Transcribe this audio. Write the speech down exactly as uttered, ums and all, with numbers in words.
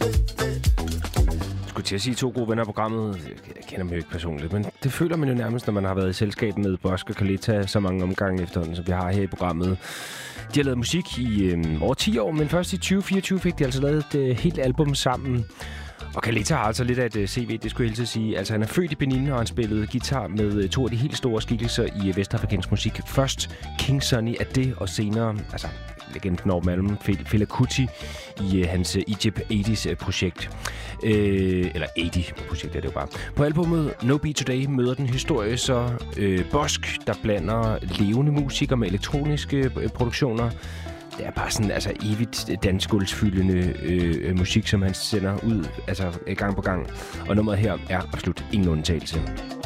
Jeg skulle til at sige to gode venner af programmet. Jeg kender dem jo ikke personligt, men det føler man jo nærmest, når man har været i selskab med Bosk og Carlita så mange omgange efterhånden, som vi har her i programmet. De har lavet musik i øh, over ti år, men først i tyve fireogtyve fik de altså lavet et øh, helt album sammen. Og Carlita har altså lidt af et uh, C V, det skulle jeg helst sige. Altså, han er født i Benin, og han spillede guitar med uh, to af de helt store skikkelser i uh, vestafrikansk musik. Først King Sunny Ade, og senere, altså, legenden over Malm, Fela Kuti i uh, hans uh, Egypt halvfjerds-projekt. Uh, eller halvfjerds-projekt er det jo bare. På albumet No Beat Today møder den historie så uh, Bosk, der blander levende musikere med elektroniske uh, produktioner. Det er bare sådan altså evigt dansegulvsfyldende øh, musik, som han sender ud altså gang på gang. Og nummeret her er absolut ingen undtagelse.